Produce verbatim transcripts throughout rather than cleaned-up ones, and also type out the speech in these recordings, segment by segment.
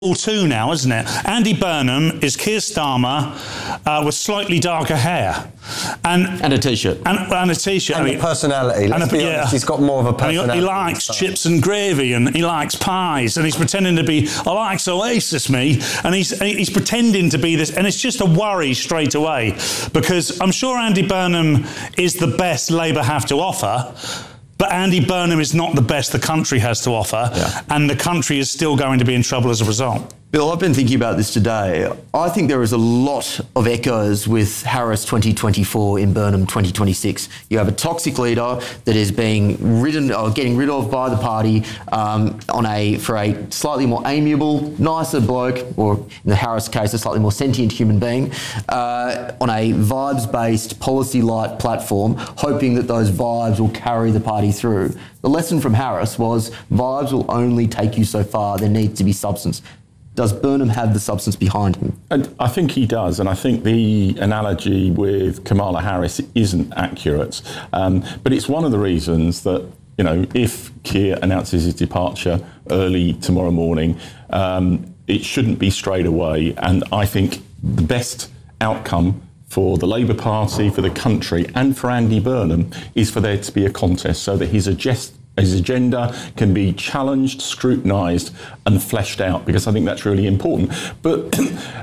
Two now, isn't it? Andy Burnham is Keir Starmer uh, with slightly darker hair. And and a T-shirt. And, and a T-shirt. And I mean, a personality. Let's and a, be yeah. honest, he's got more of a personality. And he, he likes chips and gravy, and he likes pies, and he's pretending to be, I likes Oasis, me, and he's he's pretending to be this, and it's just a worry straight away, because I'm sure Andy Burnham is the best Labour have to offer, but Andy Burnham is not the best the country has to offer, yeah. and the country is still going to be in trouble as a result. Bill, I've been thinking about this today. I think there is a lot of echoes with Harris twenty twenty-four in Burnham twenty twenty-six. You have a toxic leader that is being ridden or getting rid of by the party um, on a for a slightly more amiable, nicer bloke, or in the Harris case, a slightly more sentient human being, uh, on a vibes-based, policy-light platform, hoping that those vibes will carry the party through. The lesson from Harris was vibes will only take you so far. There needs to be substance. Does Burnham have the substance behind him? And I think he does, and I think the analogy with Kamala Harris isn't accurate. Um, but it's one of the reasons that, you know, if Keir announces his departure early tomorrow morning, um, it shouldn't be straight away. And I think the best outcome for the Labour Party, for the country, and for Andy Burnham is for there to be a contest so that his agenda His agenda can be challenged, scrutinised and fleshed out, because I think that's really important. But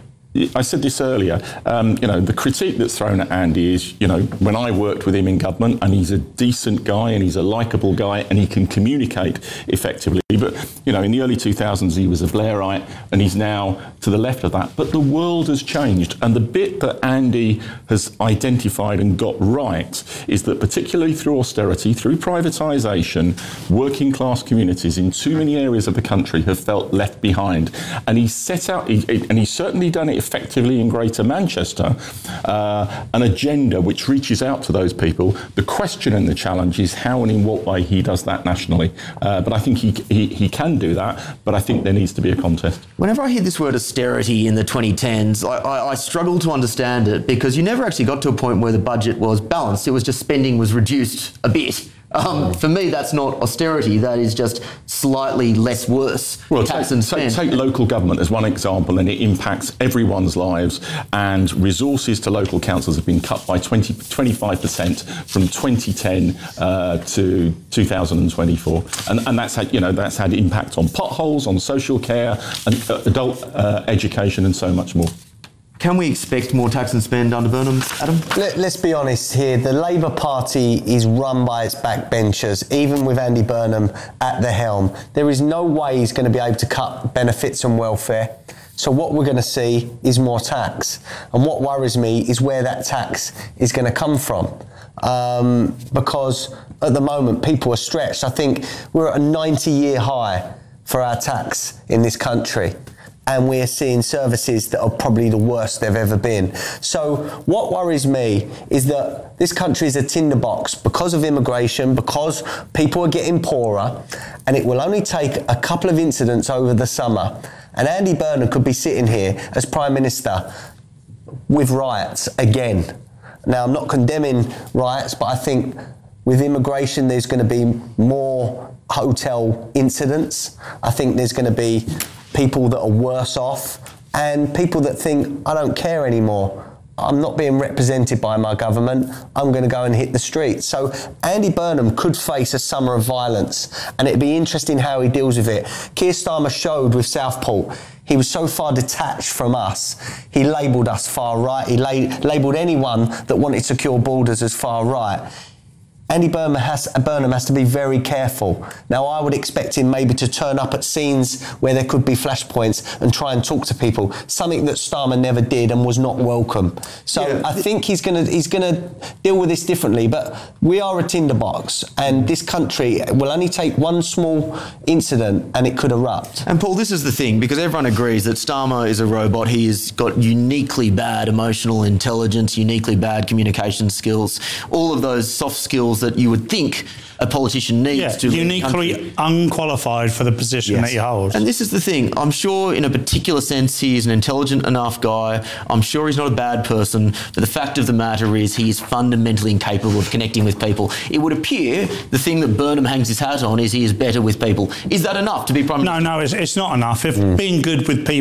I said this earlier, um, you know, the critique that's thrown at Andy is, you know, when I worked with him in government, and he's a decent guy and he's a likeable guy and he can communicate effectively. But, you know, in the early two thousands, he was a Blairite and he's now to the left of that. But the world has changed. And the bit that Andy has identified and got right is that particularly through austerity, through privatisation, working class communities in too many areas of the country have felt left behind. And he's set out, he, and he's certainly done it effectively in Greater Manchester, uh, an agenda which reaches out to those people. The question and the challenge is how and in what way he does that nationally. Uh, but I think he, he he can do that, but I think there needs to be a contest. Whenever I hear this word austerity in the twenty tens, I, I, I struggle to understand it, because you never actually got to a point where the budget was balanced. It was just spending was reduced a bit. Um, for me, that's not austerity. That is just slightly less worse. Well, tax take, and spend. Take, take local government as one example, and it impacts everyone's lives. And resources to local councils have been cut by twenty, twenty-five percent from twenty ten uh, to two thousand twenty-four, and, and that's had, you know, that's had impact on potholes, on social care, and uh, adult uh, education, and so much more. Can we expect more tax and spend under Burnham, Adam? Let, let's be honest here. The Labour Party is run by its backbenchers, even with Andy Burnham at the helm. There is no way he's going to be able to cut benefits and welfare. So what we're going to see is more tax. And what worries me is where that tax is going to come from. Um, because at the moment, people are stretched. I think we're at a ninety-year high for our tax in this country. And we're seeing services that are probably the worst they've ever been. So what worries me is that this country is a tinderbox because of immigration, because people are getting poorer, and it will only take a couple of incidents over the summer. And Andy Burnham could be sitting here as Prime Minister with riots again. Now, I'm not condemning riots, but I think with immigration, there's going to be more hotel incidents. I think there's going to be people that are worse off, and people that think, I don't care anymore. I'm not being represented by my government. I'm going to go and hit the streets. So Andy Burnham could face a summer of violence, and it'd be interesting how he deals with it. Keir Starmer showed with Southport, he was so far detached from us. He labelled us far right. He la- labelled anyone that wanted secure borders as far right. Andy Burnham has, Burnham has to be very careful. Now, I would expect him maybe to turn up at scenes where there could be flashpoints and try and talk to people, something that Starmer never did and was not welcome. So yeah. I think he's going to he's going to deal with this differently. But we are a tinderbox, and this country will only take one small incident and it could erupt. And Paul, this is the thing, because everyone agrees that Starmer is a robot. He has got uniquely bad emotional intelligence, uniquely bad communication skills, all of those soft skills skills that you would think a politician needs Yeah, to lead the country. uniquely unqualified for the position Yes. that he holds. And this is the thing. I'm sure in a particular sense he is an intelligent enough guy. I'm sure he's not a bad person. But the fact of the matter is he is fundamentally incapable of connecting with people. It would appear the thing that Burnham hangs his hat on is he is better with people. Is that enough to be Prime Minister? No, no, it's, it's not enough. If being good with people